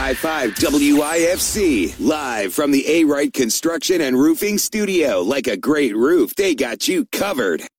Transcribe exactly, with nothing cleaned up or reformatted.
five five W I F C, live from the A-Wright Construction and Roofing Studio. Like a great roof, they got you covered.